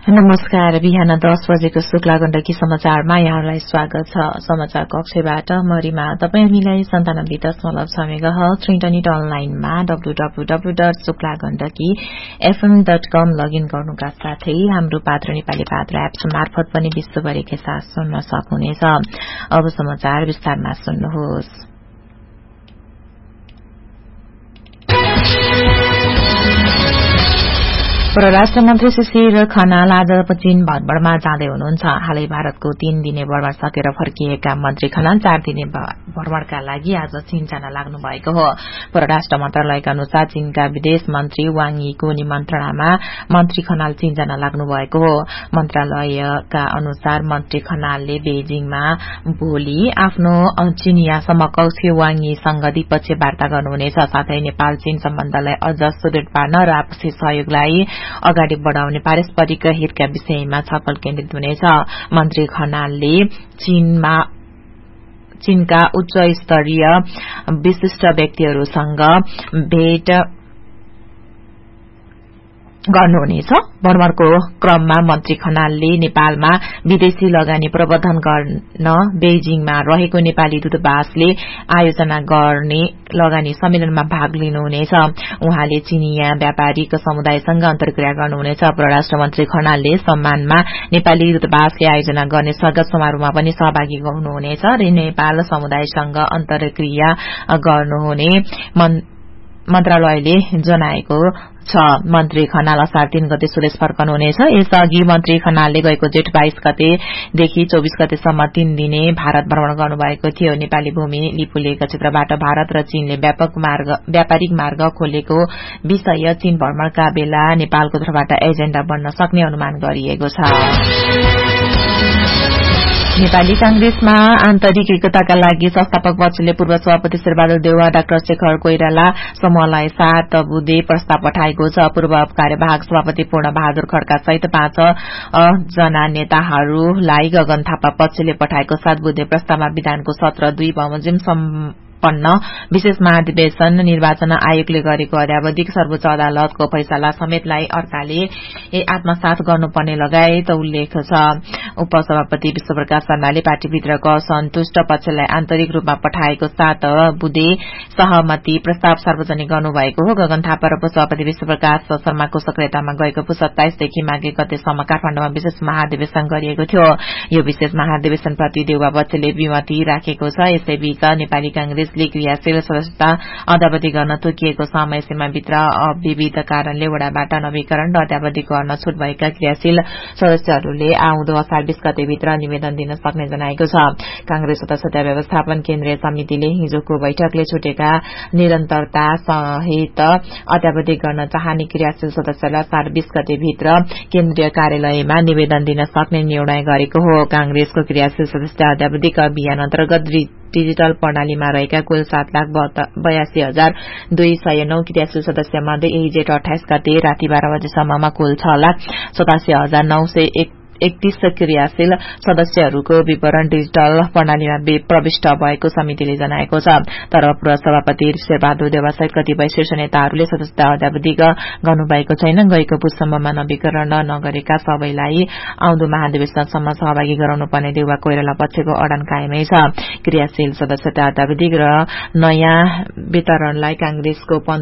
नमस्कार। बिहान 10 बजेको शुक्ला गण्डकी समाचारमा यहाँलाई स्वागत छ। समाचार कक्षबाट मरिमा। तपाई हामीलाई 97.6 मेगाहर्ज इन्टरनेट अनलाइनमा www.शुक्लागण्डकीfm.com लगइन गर्नुका साथै हाम्रो पात्र नेपाली पात्र एप्स मार्फत पनि विश्वभरिकै साथ सुन्न सक्नुहुनेछ। अब समाचार विस्तारमा सुन्नुहोस्। परराष्ट्र मन्त्री सुशील खनाल आज चीन भ्रमणमा जाँदै हुनुहुन्छ। हालै भारतको 3 दिने भ्रमण सकेर फर्किएका मन्त्री खनाल 4 दिने भ्रमणका लागि आज चीन जान लाग्नु भएको हो। परराष्ट्र मन्त्रालयका अनुसार चीनका विदेश मन्त्री वाङ यीको निमन्त्रणामा मन्त्री खनाल चीन जान लाग्नु भएको हो। मन्त्रालयका अनुसार मन्त्री खनालले बेजिङमा भोलि आफ्नो चीनिया समकक्षी वाङ यीसँग द्विपक्षीय वार्ता गर्नुहुनेछ। साथै नेपाल चीन सम्बन्धलाई अझ सुदृढ पार्न र आपसी सहयोगलाई अगाडि बढ़ाउने पारस्परिक हितका विषयमा छलफल केन्द्रित हुनेछ। मन्त्री खनालले चीनका उच्च स्तरीय विशिष्ट व्यक्तिहरूसँग भेट गर्नुहुनेछ। भ्रमणको क्रममा मन्त्री खनालले नेपालमा विदेशी लगानी प्रवर्धन गर्न बेजिङमा रहेको नेपाली दूतावासले आयोजना गर्ने लगानी सम्मेलनमा भाग लिनुहुनेछ। उहाँले चीनिया व्यापारिक समुदायसँग अन्तर्क्रिया गर्नुहुनेछ। परराष्ट्र मन्त्री खनालले सम्मानमा नेपाली दूतावासले आयोजना गर्ने स्वागत समारोहमा पनि सहभागी हुनुहुनेछ र नेपाल समुदायसँग अन्तर्क्रिया गर्नुहुने मन्त्रालयले जनाएको छ। मन्त्री खनाल असार 3 गते स्वदेश फर्कनुहुनेछ। यसअघि मन्त्री खनालले गएको जेठ 22 गतेदेखि 24 गतेसम्म 3 दिने भारत भ्रमण गर्नुभएको थियो। नेपाली भूमि लिपुलेख क्षेत्रबाट भारत र चीनले व्यापारिक मार्ग खोलेको विषय चीन भ्रमणका बेला नेपालको तर्फबाट एजेण्डा बन्न सक्ने अनुमान गरिएको छ। नेपाली कांग्रेसमा आन्तरिक एकताका लागि संस्थापक पक्षले पूर्व सभापति शेरबहादुर देउवा, डाक्टर शेखर कोइराला समूहलाई 7 बुँदे प्रस्ताव पठाएको छ। पूर्व कार्यवाहक सभापति पूर्ण बहादुर खड्का सहित 5 जना नेताहरूलाई गगन थापा पक्षले पठाएको 7 बुँदे प्रस्तावमा विधानको सत्र 2 बमोजिम विशेष महाधिवेशन निर्वाचन आयोगले गरेको अध्यावधिक सर्वोच्च अदालतको फैसला समेतलाई अर्काले आत्मसात गर्नुपर्ने लगायत उल्लेख छ। उपसभापति विश्वप्रकाश शर्माले पार्टीभित्रको असन्तुष्ट पक्षलाई आन्तरिक रूपमा पठाएको 7 बुँदे सहमति प्रस्ताव सार्वजनिक गर्नुभएको हो। गगन थापा र उपसभापति विश्वप्रकाश शर्माको सक्रियतामा गएको 27 देखि माघे गतेसम्म काठमाडौँमा विशेष महाधिवेशन गरिएको थियो। यो विशेष महाधिवेशनप्रति देउवा पक्षले विमति राखेको छ। यसैबीच नेपाली कांग्रेस क्रियाशील सदस्यता अद्यावधि गर्न तोकिएको समय सीमाभित्र विविध कारणले वडाबाट नवीकरण र अद्यावधि गर्न छुट भएका क्रियाशील सदस्यहरूले आउँदो असार 20 गतेभित्र निवेदन दिन सक्ने जनाएको छ। कांग्रेस सदस्यता व्यवस्थापन केन्द्रीय समितिले हिजोको बैठकले छुटेका निरन्तरता सहित अद्यावधि गर्न चाहने क्रियाशील सदस्यलाई असार 20 गतेभित्र केन्द्रीय कार्यालयमा निवेदन दिन सक्ने निर्णय गरेको हो। कांग्रेसको क्रियाशील सदस्यता अद्यावधिक अभियान अन्तर्गत डिजिटल प्रणालीमा रहेका कुल 7,82,209 क्रियाशील सदस्य मध्ये यही जेठ 28 गते राति 12 बजेसम्ममा कुल 6,87,931 क्रियाशील सदस्यहरूको विवरण डिजिटल प्रणालीमा प्रविष्ट भएको समितिले जनाएको छ। तर पूर्व सभापति शेरबहादुर देउवा सहित कतिपय शीर्ष नेताहरूले सदस्यता अद्यावधि गर्नुभएको छैन। गएको पुससम्ममा नवीकरण नगरेका सबैलाई आउँदो महाधिवेशनसम्म सहभागी गराउनुपर्ने देउवा कोइराला पक्षको अडान कायमै छ। क्रियाशील सदस्यता अद्यावधि र नयाँ वितरणलाई कांग्रेसको